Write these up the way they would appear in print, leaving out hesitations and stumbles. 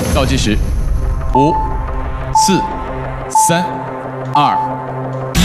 倒计时，5、4、3、2、1。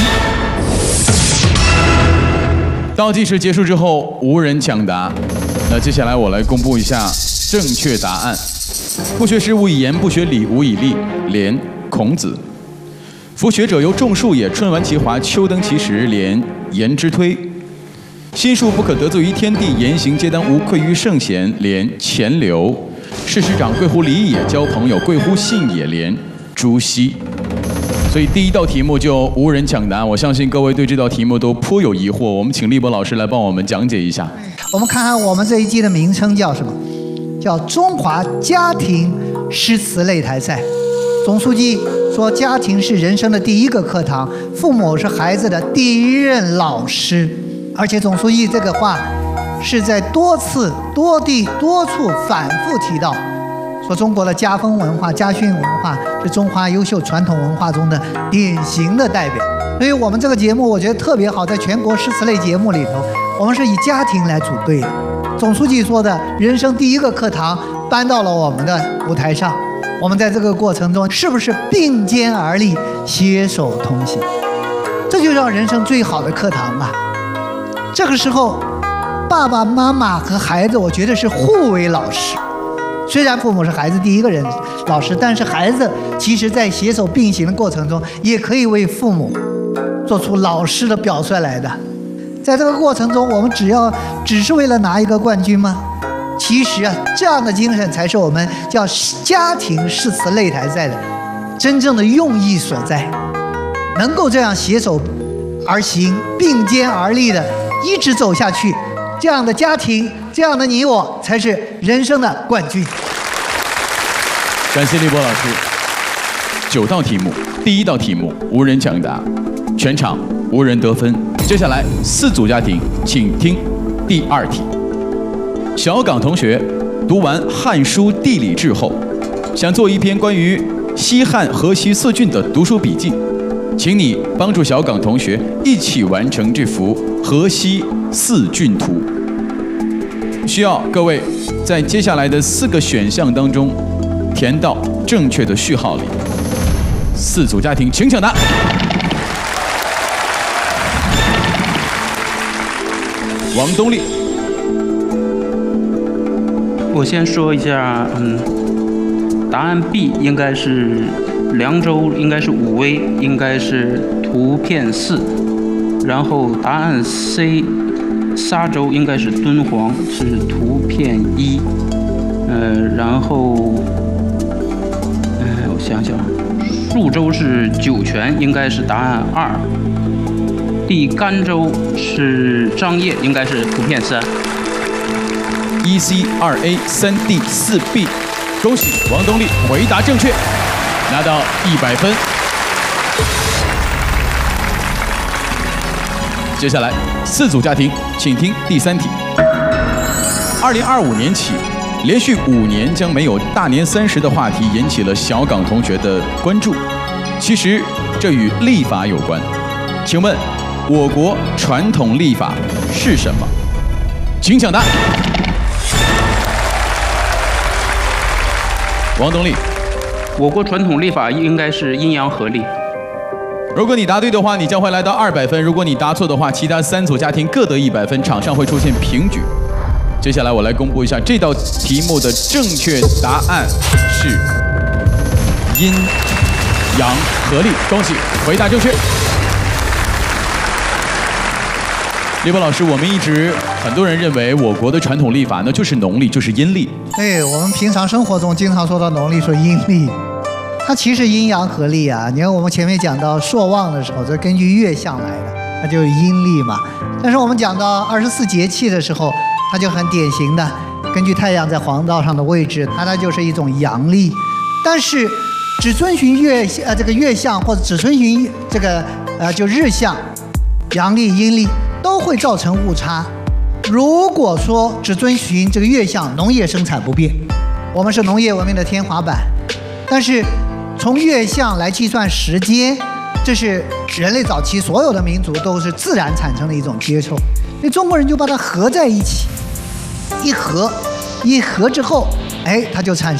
倒计时结束之后，无人抢答。那接下来我来公布一下正确答案。不学诗，无以言；不学礼，无以立。连孔子。夫学者由种树也，春完其华，秋登其实，连颜之推。心术不可得罪于天地，言行皆当无愧于圣贤，连钱流。事师长贵乎礼也，交朋友贵乎信也，连朱熹。所以第一道题目就无人抢答，我相信各位对这道题目都颇有疑惑。我们请立波老师来帮我们讲解一下。 我们看看我们这一季的名称叫什么？叫中华家庭诗词擂台赛。总书记说，家庭是人生的第一个课堂，父母是孩子的第一任老师。而且总书记这个话是在多次、多地、多处反复提到，说中国的家风文化、家训文化是中华优秀传统文化中的典型的代表。所以我们这个节目我觉得特别好，在全国诗词类节目里头，我们是以家庭来组队的。总书记说的人生第一个课堂搬到了我们的舞台上，我们在这个过程中是不是并肩而立、携手同行？这就让人生最好的课堂啊！这个时候，爸爸妈妈和孩子，我觉得是互为老师。虽然父母是孩子第一个人老师，但是孩子其实在携手并行的过程中，也可以为父母做出老师的表率来的。在这个过程中，我们只是为了拿一个冠军吗？其实啊，这样的精神才是我们叫家庭诗词擂台赛的真正的用意所在。能够这样携手而行、并肩而立的一直走下去，这样的家庭，这样的你我，才是人生的冠军。 感谢立波老师。9道题目，第一道题目无人抢答，全场无人得分。接下来4组家庭，请听第2题。小岗同学读完《汉书·地理志》后，想做一篇关于西汉河西4郡的读书笔记，请你帮助小岗同学一起完成这幅河西4郡图。需要各位在接下来的4个选项当中填到正确的序号里。4组家庭，请抢答。王东立， 我先说一下，答案 B 应该是凉州，应该是武威，应该是图片4。然后答案 C 沙州应该是敦煌，是图片1。然后我想想，肃州是酒泉，应该是答案2。第甘州是张掖，应该是图片3。 1C 2A 3D 4B， 恭喜王东立回答正确，拿到100分。接下来4组家庭，请听第3题。2025年起，连续5年将没有大年30的话题引起了小岗同学的关注。其实这与历法有关，请问我国传统历法是什么？请抢答。王东立， 我国传统历法应该是阴阳合历。 如果你答对的话，你将会来到200分；如果你答错的话，其他3组家庭各得100分，场上会出现平局。接下来我来公布一下这道题目的正确答案是阴阳合历，恭喜回答正确。立波老师，我们很多人认为我国的传统历法呢就是农历，就是阴历。 对，我们平常生活中经常说到农历，说阴历，它其实阴阳合历啊。你看我们前面讲到朔望的时候，这根据月相来的，它就是阴历嘛。但是我们讲到24节气的时候，它就很典型的根据太阳在黄道上的位置，它就是一种阳历。但是只遵循这个月相，或者只遵循这个就日相，阳历阴历都会造成误差。如果说只遵循这个月相，农业生产不变，我们是农业文明的天花板。但是从月相来计算时间，这是人类早期所有的民族都是自然产生的一种接受，所以中国人就把它合在一起，一合之后，它就产